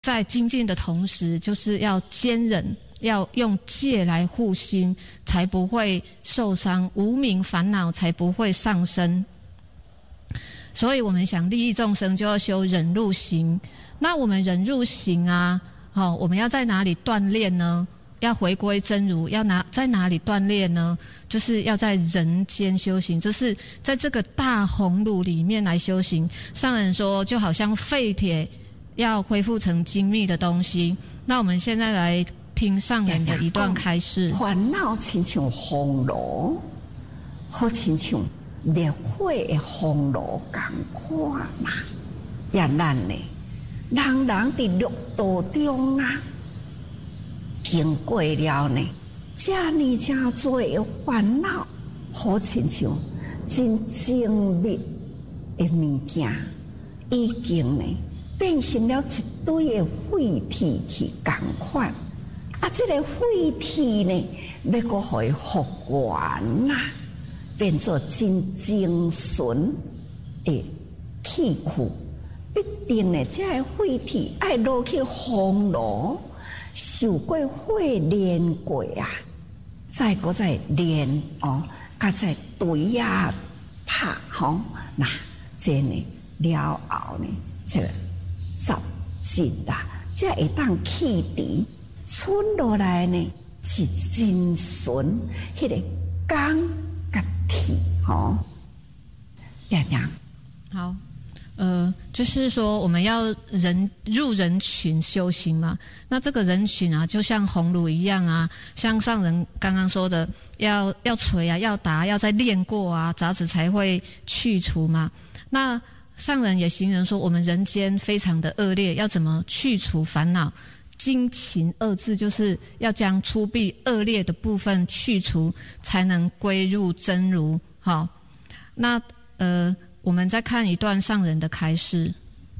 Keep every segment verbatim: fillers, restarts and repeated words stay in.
在精进的同时，就是要坚忍，要用戒来护心，才不会受伤，无明烦恼才不会上升。所以我们想利益众生，就要修忍辱行。那我们忍辱行啊，哦，我们要在哪里锻炼呢？要回归真如，要拿在哪里锻炼呢？就是要在人间修行，就是在这个大红炉里面来修行。上人说，就好像废铁要恢复成精密的东西。那我们现在来听上人的一段开示。 烦恼亲像红炉，好亲像烈火的红炉同款呐，也咱呢，人人伫六道中啊。经过了呢，这呢真多的烦恼，好亲像真精密的物件，已经呢变成了一堆的废铁去同款。啊，这个废铁呢，要搁互伊复原呐，变做真精纯的器躯，必定呢，这个废铁爱落去红炉。受过火炼过啊，再搁再炼哦，甲再堆啊拍吼，那这呢了后呢，这杂质啊，这会当气除，剩落来呢是真纯迄个钢甲铁吼，亮亮好。呃，就是说我们要人入人群修行嘛，那这个人群啊，就像红炉一样啊，像上人刚刚说的，要要锤啊，要打，要再练过啊，杂质才会去除嘛。那上人也形容说，我们人间非常的恶劣，要怎么去除烦恼？精勤二字就是要将粗鄙恶劣的部分去除，才能归入真如。好，那呃。我们再看一段上人的开示。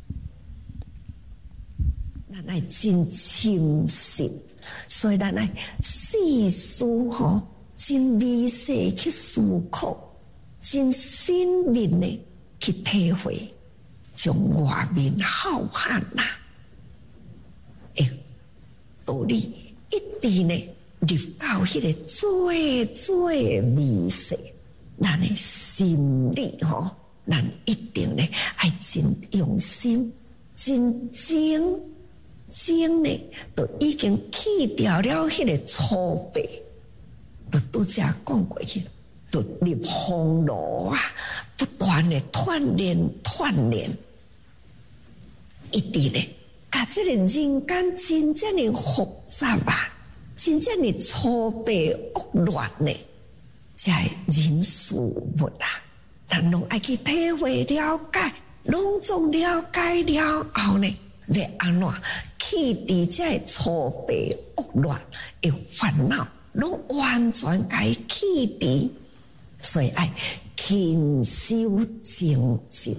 咱爱真深信，所以咱爱细思吼，真微细去思考，真深入的去体会，将外面浩瀚呐，诶，道理一直呢入到迄个最最微细，咱的心里吼。咱一定呢，爱真用心、真精精呢，都已经去掉了迄个粗鄙，都拄则讲过去，都入红炉啊，不断的锻炼、锻炼，一直呢，甲这个人间真正的复杂啊，真正的粗鄙恶乱呢，才人事物啊。咱拢爱去体会了解，拢总了解了后呢，要安怎去除这粗鄙恶乱的烦恼，拢完全该去除。所以爱勤修精进。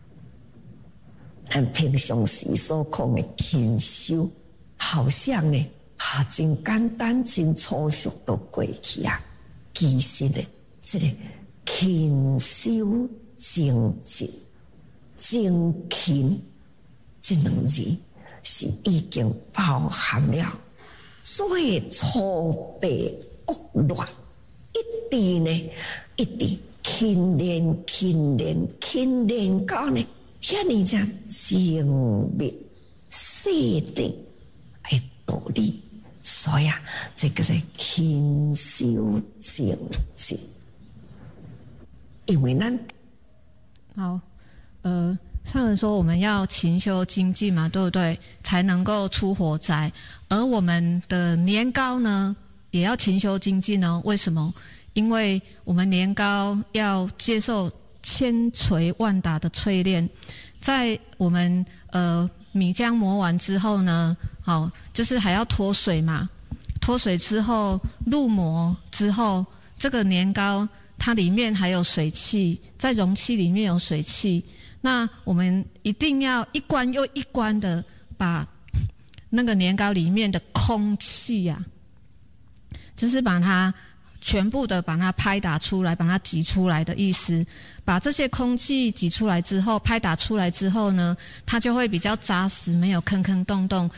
咱平常时所讲的勤修，好像呢，啊，真简单、真粗俗都过去啊。其实呢，这个。勤修精进，精勤这两字是已经包含了最粗鄙恶乱，一直呢，一直勤练、勤练、勤练到呢，遐尼只精密细腻的道理，所以啊，这个是勤修精进。因为咱好，呃，上人说我们要勤修精进嘛，对不对？才能够出火灾。而我们的年糕呢，也要勤修精进哦。为什么？因为我们年糕要接受千锤万打的淬炼，在我们呃米浆磨完之后呢，好，就是还要脱水嘛。脱水之后，入模之后，这个年糕。它里面还有水汽，在容器里面有水汽，那我们一定要一关又一关的把那个年糕里面的空气啊，就是把它全部的把它拍打出来，把它挤出来的意思。把这些空气挤出来之后，拍打出来之后呢，它就会比较扎实，没有坑坑洞洞，